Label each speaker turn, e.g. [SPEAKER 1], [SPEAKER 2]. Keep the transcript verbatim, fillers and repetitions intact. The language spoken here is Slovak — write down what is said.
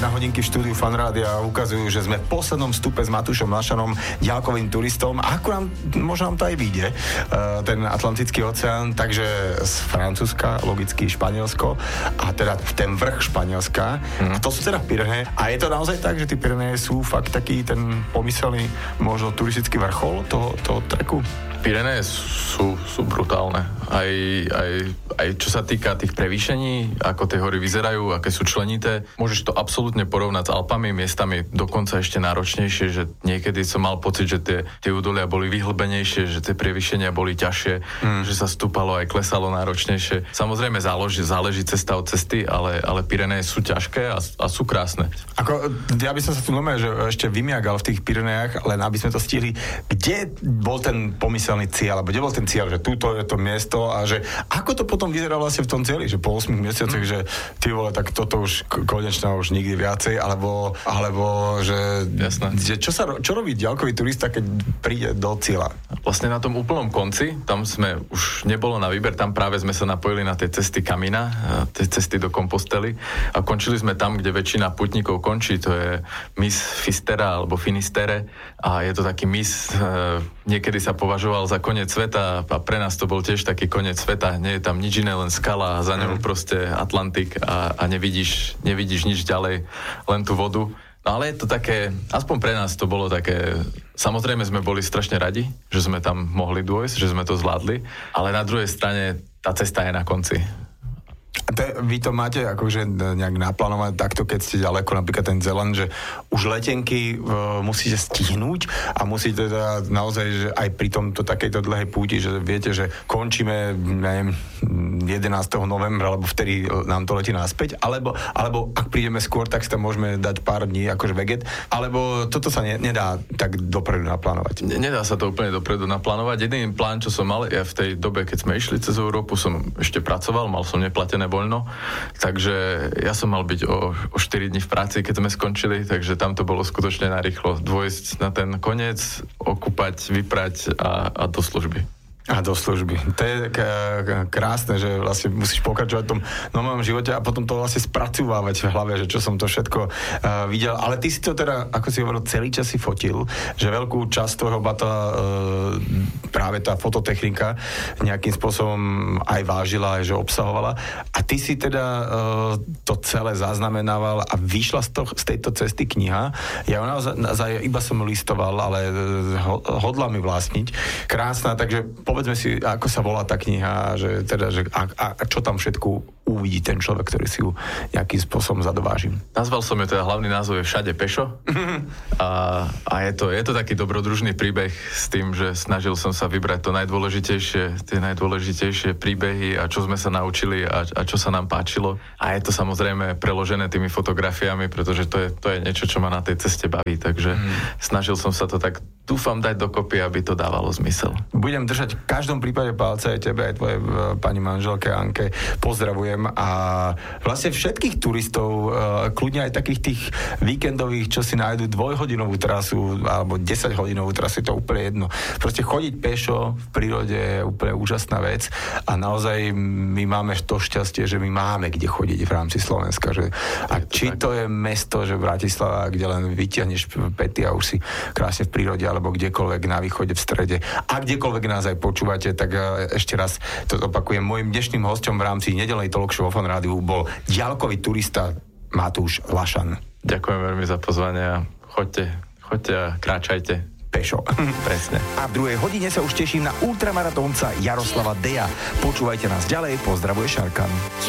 [SPEAKER 1] na hodinky v štúdiu Fanrádia a ukazujú, že sme v poslednom stupe s Matúšom Lašanom, ďalkovým turistom. A ako nám, možno nám to aj vyjde, uh, ten Atlantický oceán, takže z Francúzska, logicky Španielsko a teda ten vrch Španielska. Mm. A to sú teda Pyreneje. A je to naozaj tak, že tí Pyreneje sú fakt taký ten pomyselný, možno turistický vrchol toho, toho treku?
[SPEAKER 2] Pyreneje sú, sú brutálne. Aj, aj, aj čo sa týka tých prevýšení, ako tie hory vyzerajú, aké sú členité. Môžeš to absolútne porovnať s Alpami, miestami dokonca ešte náročnejšie, že niekedy som mal pocit, že tie, tie údolia boli vyhlbenejšie, že tie prevýšenia boli ťažšie, mm. že sa stúpalo aj klesalo náročnejšie. Samozrejme záleží, záleží cesta od cesty, ale, ale Pyreneje sú ťažké a, a sú krásne.
[SPEAKER 1] Ako, ja by som sa tu normálne, že ešte vymiagal v tých Pyrenejach, len aby sme to stihli. Kde bol ten pomysel cieľ, alebo kde bol ten cieľ, že túto je to miesto a že ako to potom vyzerá vlastne v tom cieli, že po ôsmich mesiacoch, mm. že ty vole, tak toto už konečne už nikdy viacej, alebo, alebo že, že čo, sa, čo robí ďalkový turista, keď príde do cieľa?
[SPEAKER 2] Vlastne na tom úplnom konci, tam sme už nebolo na výber, tam práve sme sa napojili na tie cesty Camina, tie cesty do Compostely a končili sme tam, kde väčšina putníkov končí, to je mys Fistera alebo Finistere a je to taký mys, niekedy sa považoval za koniec sveta a pre nás to bol tiež taký koniec sveta. Nie je tam nič iné, len skala a za ňou proste Atlantik a, a nevidíš, nevidíš nič ďalej, len tú vodu. No ale je to také, aspoň pre nás to bolo také, samozrejme sme boli strašne radi, že sme tam mohli dôjsť, že sme to zvládli, ale na druhej strane tá cesta je na konci.
[SPEAKER 1] Te, vy to máte akože nejak naplánované takto, keď ste ďaleko, napríklad ten Zeland, že už letenky e, musíte stihnúť a musíte teda naozaj, že aj pri tomto takejto dlhej púti, že viete, že končíme, neviem, jedenásteho novembra, alebo vtedy nám to letí naspäť, alebo, alebo ak prídeme skôr, tak si tam môžeme dať pár dní, akože veget, alebo toto sa ne, nedá tak dopredu naplánovať.
[SPEAKER 2] Nedá sa to úplne dopredu naplánovať. Jediný plán, čo som mal, ja v tej dobe, keď sme išli cez Európu, som ešte pracoval, mal som neplatené voľno, takže ja som mal byť o, o štyri dni v práci, keď sme skončili, takže tam to bolo skutočne narýchlo dôjsť na ten koniec, okúpať, vyprať a, a do služby.
[SPEAKER 1] A do služby. To je k- krásne, že vlastne musíš pokračovať v tom novom živote a potom to vlastne spracovávať v hlave, že čo som to všetko uh, videl. Ale ty si to teda, ako si hovoril, celý čas si fotil, že veľkú časť tvojho bata uh, práve tá fototechnika nejakým spôsobom aj vážila, aj že obsahovala. A ty si teda uh, to celé zaznamenával a vyšla z, to, z tejto cesty kniha. Ja naozaj, naozaj iba som listoval, ale ho, hodla mi vlastniť. Krásna, takže povedzme si, ako sa volá tá kniha, že teda, že a, a čo tam všetko uvidí ten človek, ktorý si ju nejakým spôsobom zadováži.
[SPEAKER 2] Nazval som ju, teda hlavný názov je Všade pešo. a, a je to, je to taký dobrodružný príbeh s tým, že snažil som sa vybrať to najdôležitejšie, tie najdôležitejšie príbehy a čo sme sa naučili a, a čo sa nám páčilo. A je to samozrejme preložené tými fotografiami, pretože to je, to je niečo, čo ma na tej ceste baví. Takže mm. snažil som sa to tak, dúfam, dať dokopy, aby to dávalo zmysel.
[SPEAKER 1] Budem držať v každom prípade palce aj tebe, aj tvoje pani manželke Anke. Pozdravujem a vlastne všetkých turistov, kľudne aj takých tých víkendových, čo si nájdu dvojhodinovú trasu alebo desaťhodinovú trasu, je to úplne jedno. Proste chodiť pešo v prírode je úplne úžasná vec a naozaj my máme to šťastie, že my máme kde chodiť v rámci Slovenska. Že, a či to je mesto, že Bratislava, kde len vytiahneš pety a už si krásne v prírode alebo kdekoľvek na východe, v strede a kdekoľvek nás aj počúvate, tak ešte raz to opakujem. Mojím dnešným hosťom v rámci nedeľnej talk show vo Fanrádiu bol ďalkový turista Matúš Lašan.
[SPEAKER 2] Ďakujem veľmi za pozvanie a choďte, choďte a kráčajte.
[SPEAKER 1] Pešo.
[SPEAKER 2] Presne.
[SPEAKER 1] A v druhej hodine sa už teším na ultramaratónca Jaroslava Deja. Počúvajte nás ďalej, pozdravuje Šarkan.